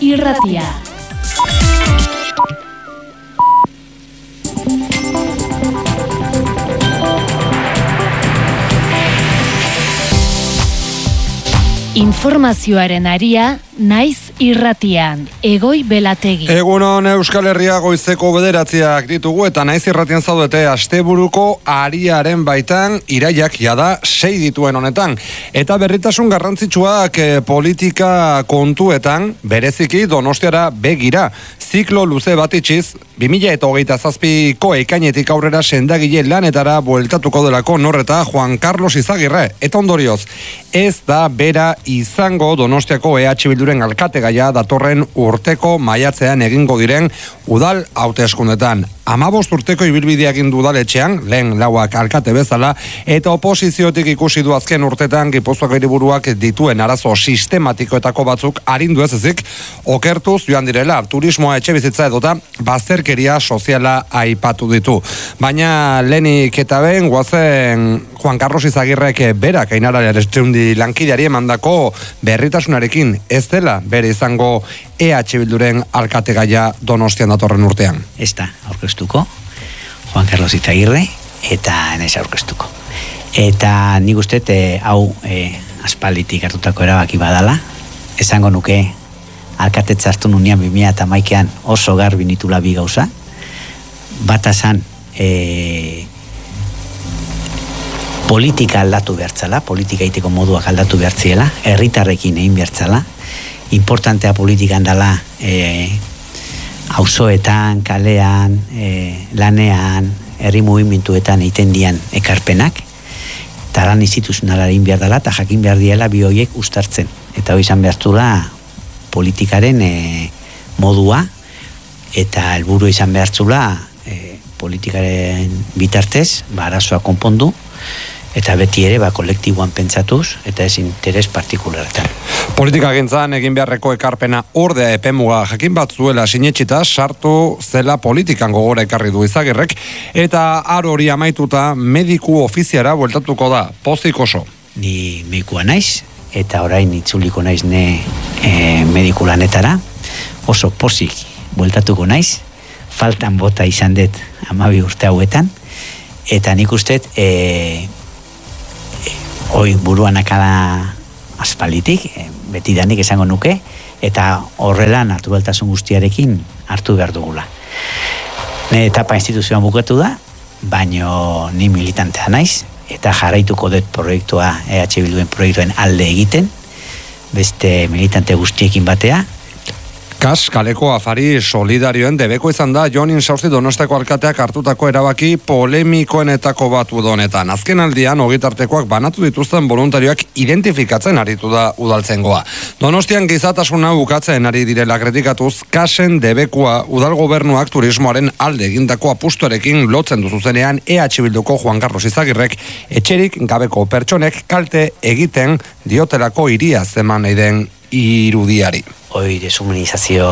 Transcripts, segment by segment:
irratia. Informazioaren aria, naiz irratian, Egoi Belategi. Egunon Euskal Herria goizeko 9 ditugu eta naiz irratian zaudete asteburuko ariaren baitan, iraiak jada 6 dituen honetan. Eta berritasun garrantzitsuak politika kontuetan, bereziki Donostiara begira. Ziklo luze bat itxiz, 2027ko ekainetik aurrera sendagile lanetara bueltatuko delako Norreta Juan Carlos Izagirre. Eta ondorioz, ez da bera izango Donostiako EH Bilduren alkategaia datorren urteko maiatzean egingo diren udal hauteskundetan. 15 urteko ibilbidea egin du udaletxean, lehen lauak alkate bezala, eta oposiziotik ikusi du azken urtetan Gipuzkoako hiriburuak dituen arazo sistematikoetako batzuk arindu ez ezik, okertuz joan direla, turismoa, etxebizitza edota bazterkeria soziala aipatu ditu. Baina lehenik eta behin goazen Juan Carlos Izagirrek berak Ainara Lertxundi lankideari emandako berritasunarekin ez dela bere izango EH Bilduren alkategaia Donostian datorren urtean. Ez da aurkeztuko Juan Carlos Izagirre eta naiz aurkeztuko. Eta nik uste hau aspalditik hartutako erabaki badala, esango nuke alkatetza hartu nunean 2011an oso garbi nitula bi gauza. Bata zan politika aldatu behartzala, politika egiteko moduak aldatu behartziela, herritarrekin egin behartzala, importantea politikan dela auzoetan, kalean, lanean, herri mugimenduetan egiten dian ekarpenak, eta lan instituzionala egin behar dela, eta jakin behar diela bi horiek uztartzen. Eta hori izan behartzula politikaren modua, eta helburu izan behartzula politikaren bitartez, arazoa konpondu, eta beti ere kolektiboan pentsatuz eta ez interes partikularretan. Politika gintzan egin beharreko ekarpena ordea epemuga jakin bat zuela sinetxita sartu zela politikan gogora ekarri du Izagirrek, eta aro hori amaituta mediku ofiziara bueltatuko da, pozik oso. Ni medikua naiz, eta orain itzuliko naiz mediku lanetara, oso pozik bueltatuko naiz, faltan bota izan dut 12 urte hauetan, eta nik uste hoi buruan akala aspalitik, betidanik esango nuke, eta horrela naturaltasun guztiarekin hartu behar dugula. Ne etapa instituzioan bukatu da, baino ni militantea naiz, eta jarraituko dut proiektua, EH Bilduen proiektuen alde egiten, beste militante guztiekin batea. Kas, kaleko afari solidarioen debeko izan da Jon Insausti Donostiako alkateak hartutako erabaki polemikoenetako bat udonetan. Azken aldian, ogitartekoak banatu dituzten voluntarioak identifikatzen aritu da udaltzengoa. Donostian gizatasuna bukatzen ari direla kritikatuz, kasen debekua udal gobernuak turismoaren alde egindako apustuarekin lotzen duzuzenean EH Bilduko Juan Carlos Izagirrek etxerik gabeko pertsonek kalte egiten diotelako hiria zeman nahi den irudiari. Hoi deshumanizazio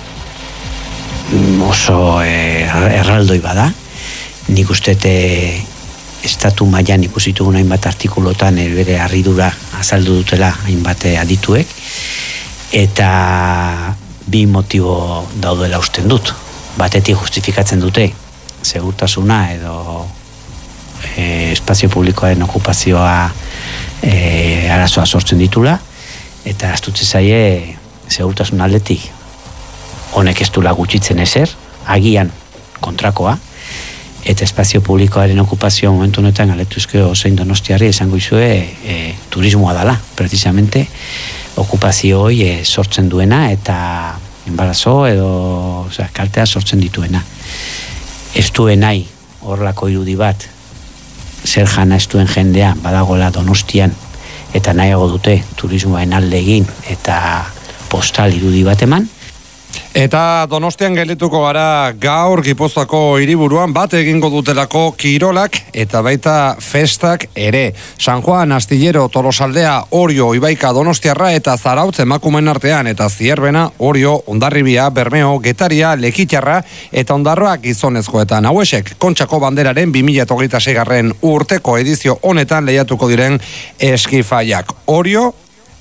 oso erraldoi bada. Nik uste estatu mailan ikusitugun hainbat artikulotan bere harridura azaldu dutela hainbat adituek, eta bi motibo daudela usten dut. Batetik justifikatzen dute segurtasuna edo espazio publikoaren okupazioa arazoa sortzen ditula, eta astutze zaie segurtasun aldetik honek ez dula gutxitzen ezer, agian kontrakoa, eta espazio publikoaren okupazio momentu honetan galetuzke osein Donostiarri esango izue turismoa dela, precisamente okupazio hori sortzen duena eta embarazo edo kaltea sortzen dituena. Ez duen nahi horrelako irudi bat zer jana ez duen jendea badagoela Donostian, eta nahiago dute turismoaren alde egin eta postal irudi bat eman. Eta Donostian geldituko gara gaur Gipuzkoako hiriburuan bat egingo dutelako kirolak eta baita festak ere. San Juan, Astillero, Tolosaldea, Orio, Ibaika, Donostiarra eta Zarautz emakumeen artean eta Zierbena, Orio, Hondarribia, Bermeo, Getaria, Lekitarra eta Ondarroa gizonezkoetan. Hauesek Kontxako Banderaren 2026 urteko edizio honetan lehiatuko diren eskifaiak. Orio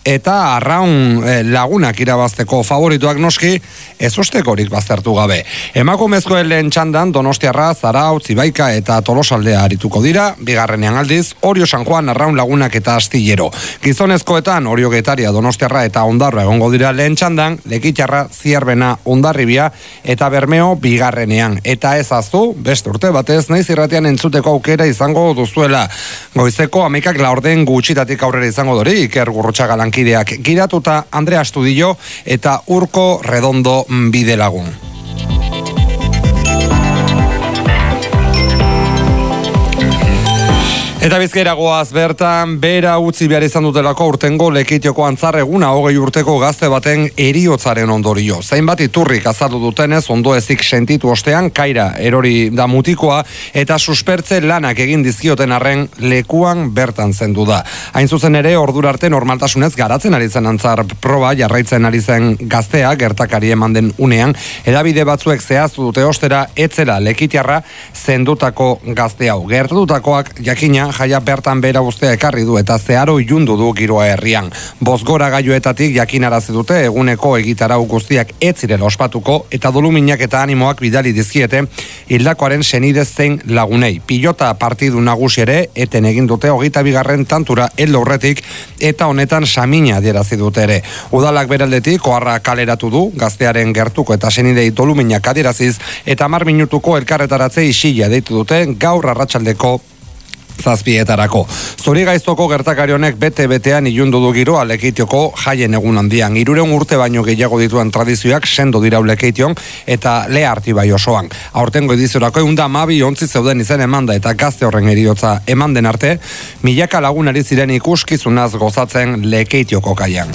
eta arraun lagunak irabazteko favorituak noski ezustekorik baztertu gabe. Emakumezkoen lehen txandan Donostiarra, Zarautz, Ibaika eta Tolosaldea arituko dira, bigarrenean aldiz Orio San Juan, arraun lagunak eta astillero. Gizonezkoetan Orio Getaria, Donostiarra eta Ondarroa egongo dira lehen txandan, Lekitarra, Zierbena, Hondarribia eta Bermeo bigarrenean. Eta ez aztu, beste urte batez, Naiz Irratian entzuteko aukera izango duzuela. Goizeko 11 laurden gutxitatik aurrera izango dori, Iker Gurrutxaga lankideak gidatuta, Andrea Astudillo eta Urko Redondo bidelagun. Eta Bizkaira goaz bertan, bera utzi behar izan dutelako urtengo Lekeitioko Antzarreguna 20 urteko gazte baten heriotzaren ondorio. Zainbat iturrik azaldu dutenez, ondoezik sentitu ostean, kaira erori da mutikoa eta suspertze lanak egin dizkioten arren lekuan bertan zendu da. Hain zuzen ere, ordura arte normaltasunez garatzen ari zen antzar proba jarraitzen ari zen gaztea gertakari eman den unean, edabide batzuek zehaztu dute ostera etzela Lekitiarra zendutako gazte hau. Gertatutakoak jakina jaia bertan bera ustea ekarri du eta zeharo ilundu du giroa herrian. Bozgora gailuetatik jakinarazi dute eguneko egitarau guztiak ez zirela ospatuko eta doluminak eta animoak bidali dizkiete hildakoaren senide zein lagunei. Pilota partidu nagusi ere eten egin dute 22. tantura heldu aurretik eta honetan samina adierazi dute ere. Udalak beraldetik oharra kaleratu du gaztearen gertuko eta senidei doluminak adieraziz eta 10 minutuko elkarretaratze isila deitu dute gaur arratsaldeko 7:00 Zorigaiztoko gertakari honek bete-betean ilundu du giroa Lekeitioko jaien egun handian. 300 urte baino gehiago dituen tradizioak sendo dira Lekeition eta Lea Artibai osoan. Aurtengo ediziorako 112 ontzi zeuden izen emanda eta gazte horren heriotza eman den arte, milaka lagunari ziren ikuskizunaz gozatzen Lekeitioko kaian.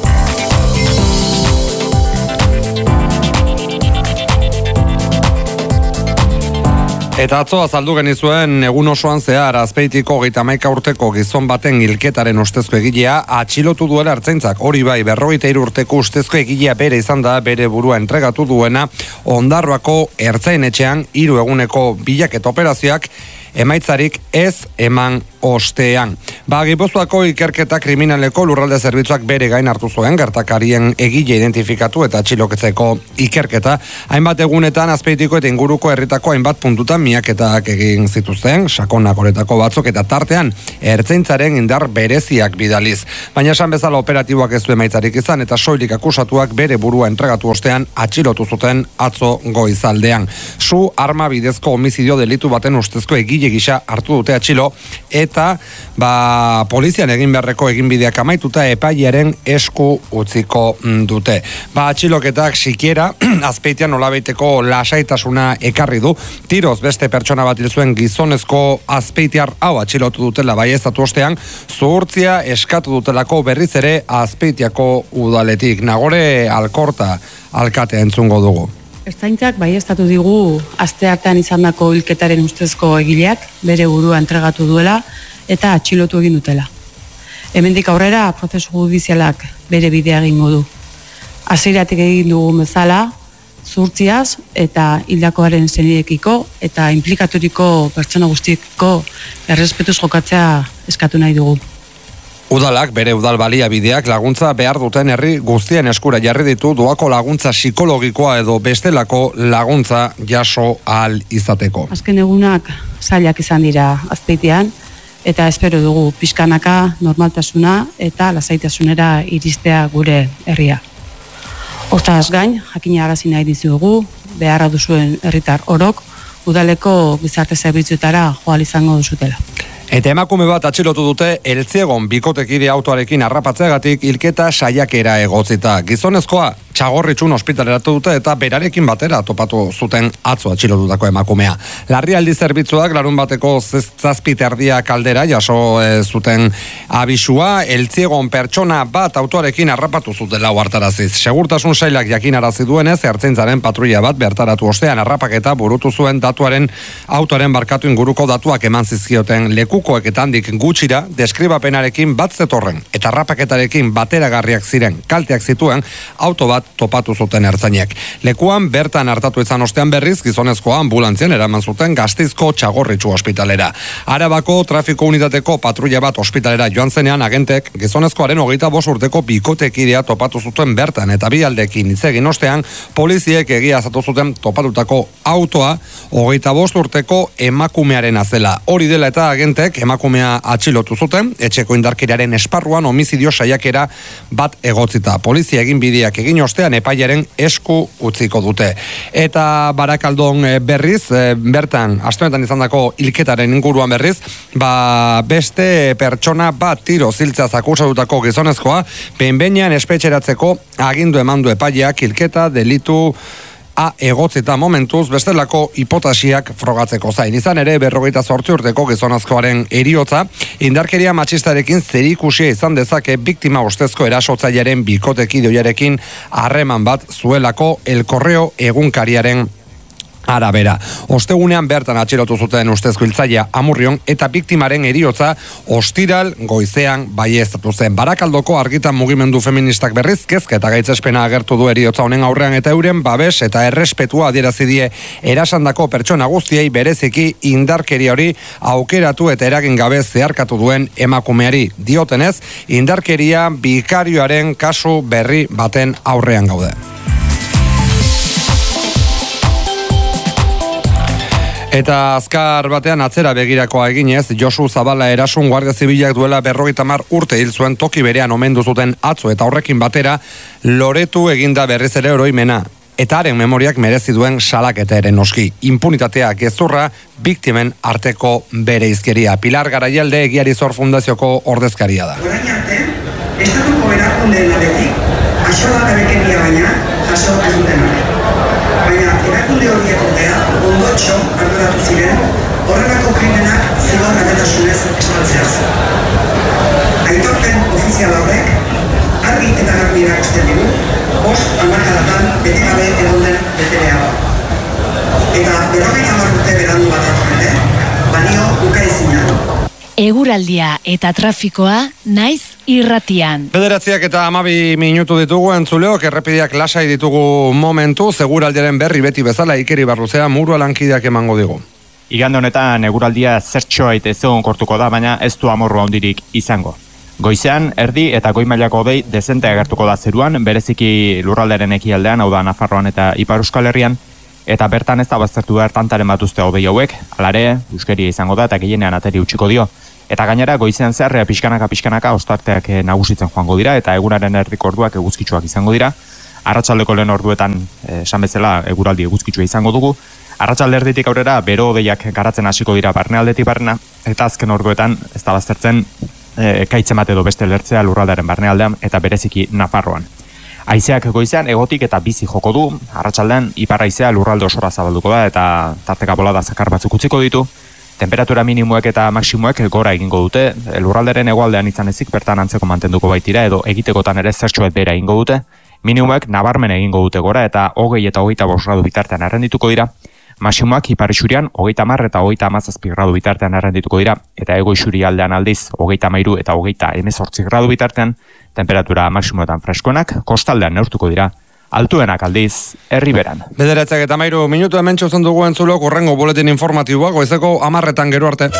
Eta atzo azaldu genizuen egun osoan zehar Azpeitiko 31 urteko gizon baten hilketaren ustezko egilea atxilotu duela Ertzaintzak. Hori bai, 43 urteko ustezko egilea bere izan da bere burua entregatu duena Ondarroako ertzainetxean 3 eguneko bilaketa operazioak emaitzarik ez eman ostean. Gipuzkoako ikerketa kriminaleko lurralde zerbitzuak bere gain hartu zuen gertakarien egile identifikatu eta atxiloketzeko ikerketa. Hainbat egunetan Azpeitiko eta inguruko herritako hainbat puntutan miaketak egin zituzten, sakonak horretako batzuk eta tartean Ertzaintzaren indar bereziak bidaliz. Baina esan bezala operatiboak ez du emaitzarik izan eta soilik akusatuak bere burua entregatu ostean atxilotu zuten atzo goizaldean. Su arma bidezko homizidio delitu baten ustezko egile gisa hartu dute atxilo eta polizian egin beharreko eginbideak amaituta epailearen esku utziko dute. Atxiloketak sikiera Azpeitian nolabaiteko lasaitasuna ekarri du. Tiroz beste pertsona bat hil zuen gizonezko azpeitiar hau atxilotu dutela baieztatu ostean, zuhurtzia eskatu dutelako berriz ere Azpeitiako udaletik. Nagore Alkorta alkatea entzungo dugu. Ertzaintzak baieztatu digu asteartean izandako hilketaren ustezko egileak bere burua entregatu duela eta atxilotu egin dutela. Hemendik aurrera prozesu judizialak bere bidea egingo du. Hasieratik egin dugun bezala, zuhurtziaz eta hildakoaren senidekiko eta inplikaturiko pertsona guztiekiko errespetuz jokatzea eskatu nahi dugu. Udalak bere udal baliabideak laguntza behar duten herri guztien eskura jarri ditu doako laguntza psikologikoa edo bestelako laguntza jaso ahal izateko. Azken egunak zailak izan dira Azpeitian eta espero dugu pixkanaka normaltasuna eta lasaitasunera iristea gure herria. Hortaz gain, jakina arazi nahi dizugu, beharra duzuen herritar orok, udaleko gizarte zerbitzuetara joan izango duzutela. Eta emakume bat atxilotu dute Eltziegon bikotekide autoarekin harrapatzeagatik hilketa saiakera egotzita. Gizonezkoa txagorritxun ospitaleratu dute eta berarekin batera topatu zuten atzo atxilotutako emakumea. Larrialdi zerbitzuak larun bateko 7:30 kaldera jaso zuten abisua, Eltziegon pertsona bat autoarekin harrapatu zutela hartaraziz. Segurtasun sailak jakinarazi duenez, Ertzaintzaren patrulla bat bertaratu ostean harrapaketa burutu zuen autoaren barkatu inguruko datuak eman zizkioten leku lekukoek eta handik gutxira deskribapenarekin bat zetorren eta rapaketarekin bateragarriak ziren kalteak zituen auto bat topatu zuten ertzainek. Lekuan bertan hartatu izan ostean berriz gizonezkoa ambulantzian eraman zuten Gasteizko Txagorritxu ospitalera. Arabako trafiko unitateko patrulla bat ospitalera joan zenean agentek gizonezkoaren 25 urteko bikotekidea topatu zuten bertan eta bi aldekin hitz egin ostean poliziek egiaztatu zuten topatutako autoa 25 urteko emakumearen zela. Hori dela eta agentek emakumea atxilotu zuten, etxeko indarkeriaren esparruan homizidio saiakera bat egotzita. Polizia egin bideak egin ostean epaiaren esku utziko dute. Eta Barakaldon berriz, bertan astenetan izandako hilketaren inguruan berriz, beste pertsona bat tiro ziltzeaz akusatutako gizonezkoa, behin-behinean espetxeratzeko agindu emandu epaileak hilketa delitu egotzita momentuz bestelako hipotasiak frogatzeko zain. Izan ere 58 urteko gizonezkoaren heriotza indarkeria matxistarekin zerikusia izan dezake biktima ustezko erasotzailearen bikotekideoiarekin harreman bat zuelako El Correo egunkariaren arabera. Ostegunean bertan atxilotu zuten ustezko hiltzailea Amurrion eta biktimaren heriotza ostiral goizean baieztatu zen. Barakaldoko argitan mugimendu feministak berriz kezka eta gaitzespena agertu du heriotza honen aurrean eta euren babes eta errespetua adierazi die erasandako pertsona guztiei bereziki indarkeria hori aukeratu eta eragin gabe zeharkatu duen emakumeari. Diotenez, indarkeria bikarioaren kasu berri baten aurrean gaude. Eta azkar batean atzera begirakoa eginez, Josu Zabala erasun Guardia Zibilak duela 50 urte hil zuen toki berean omendu zuten atzo eta horrekin batera loretu eginda berriz ere oroimena. Eta haren memoriak merezi duen salaketa ere noski. Impunitatea gezurra, biktimen arteko bereizkeria. Pilar Garaialde Egiari Zor Fundazioko ordezkaria da. Orain arte, estatuko erakundeen aldetik, axolagabekenia baina jaso ez dutenak. Baina erakunde horiek ordea, ondotxo arduratu ziren, horrelako krimenak zigor gabetasunez estaltzeaz. Aitorpen ofizial horrek, argi eta garbi erakusten digu, 5 hamarkadatan bete gabe egon den beterea da. Eta 50 urte berandu bat ere, balio ukaezina. Eguraldia eta trafikoa naiz irratian. 9 eta 12 minutu ditugu entzuleok, errepideak lasai ditugu momentu, seguraldiaren berri beti bezala Ikeri Barruzea Murua lankideak emango digu. Igande honetan eguraldia zertxoait ezegon kortuko da, baina ez du amorru handirik izango. Goizean, erdi eta goi mailako hodei dezente agertuko da zeruan, bereziki lurraldearen ekialdean, hau da Nafarroan eta Ipar Euskal Herrian, eta bertan ez da baztertu behar tantaren bat uste hodei hauek, alare, euskeria izango da eta gehienean ateri utziko dio. Eta gainera, goizean zehar, pixkanaka ostarteak nagusitzen joango dira, eta eguraren erdiko orduak eguzkitsuak izango dira. Arratsaldeko lehen orduetan, esan bezala, eguraldi eguzkitsua izango dugu. Arratsalde erditik aurrera, bero hodeiak garatzen hasiko dira barnealdetik barna, eta azken orduetan, ez da baztertzen, ekaitzen bat edo beste lertzea lurraldearen barnealdean, eta bereziki Nafarroan. Haizeak goizean egotik eta bizi joko du, arratsaldean ipar haizea lurralde osora zabalduko da, eta tarteka bolada zakar batzuk utziko ditu. Temperatura minimoek eta maksimoek gora egingo dute, lurralderen hegoaldean izan ezik bertan antzeko mantenduko baitira edo egitekotan ere zertxoet bera egingo dute, minimoek nabarmen egingo dute gora eta 20 eta 25 gradu bitartean arrendituko dira, maksimoak ipar isurian 30 eta 37 gradu bitartean arrendituko dira, eta ego isuri aldean aldiz 33 eta 18 gradu bitartean, temperatura maksimoetan freskoenak kostaldean neurtuko dira. Altuenak aldiz, herriberan. 9 eta 13 minutu hemen txozen dugu entzulok urrengo boletin informatiboa, goizeko 10 gero arte.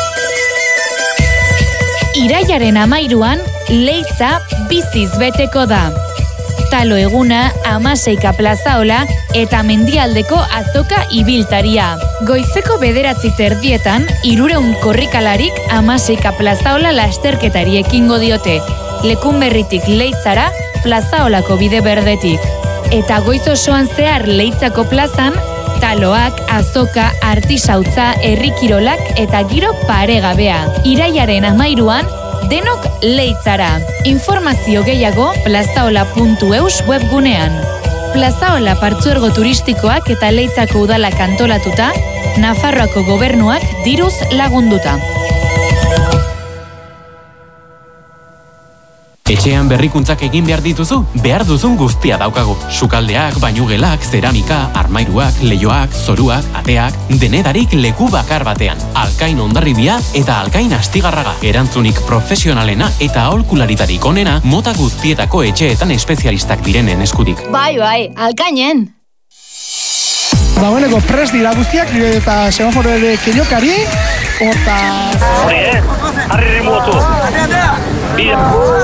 Irailaren 13an, Leitza biziz beteko da. Talo eguna, Amaseika plazaola eta Mendialdeko azoka ibiltaria. Goizeko 9:30 300 korrikalarik Amaseika plazaola lasterketari ekingo diote. Lekunberritik Leitzara, plazaolako bide berdetik. Eta goiz osoan zehar Leitzako plazan, taloak, azoka, artisautza, herrikirolak eta giro paregabea. Irailaren 13an, denok Leitzara. Informazio gehiago plazaola.eus webgunean. Plazaola partzuergo turistikoak eta Leitzako udalak antolatuta, Nafarroako gobernuak diruz lagunduta. Etxean berrikuntzak egin behar dituzu, behar duzun guztia daukagu. Sukaldeak, bainugelak, zeramika, armairuak, leihoak, zoruak, ateak, denedarik leku bakar batean. Alkain Hondarribia eta Alkain Astigarraga. Erantzunik profesionalena eta aholkularitarik onena mota guztietako etxeetan espezialistak direnen eskutik. Bai, Alkainen! Dagoeneko prest dira guztiak eta semaforo ere keinokari, hortaz... Hori, harri rimuotu. Mira.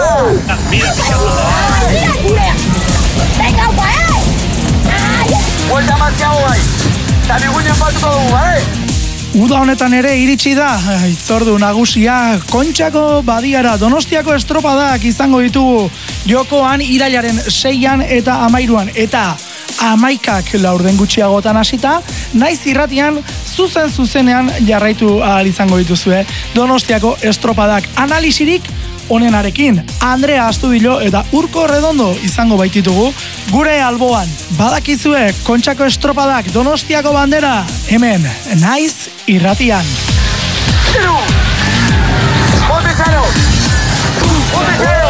Venga, guai! Buelta mazkiago bai. Eta biguinen baltuko dugu, bale? Uda honetan ere iritsi da, itzordu nagusia, Kontxako badiara Donostiako estropadak izango ditugu jokoan irailaren 6an eta 13an eta 11ak laurden gutxiagotan hasita, naiz irratian zuzenean jarraitu ahal izango dituzue Donostiako estropadak analisirik onenarekin. Andrea Astudillo eta Urko Redondo izango baititugu gure alboan. Badakizue Kontxako estropadak Donostiako bandera hemen naiz irratian. Bote zero!